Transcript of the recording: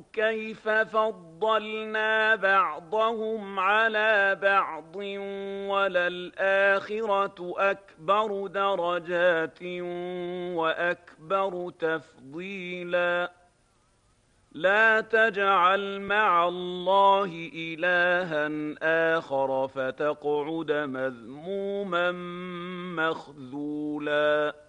كيف فضلنا بعضهم على بعض وللآخرة أكبر درجات وأكبر تفضيلا لا تجعل مع الله إلها آخر فتقعد مذموما مخذولا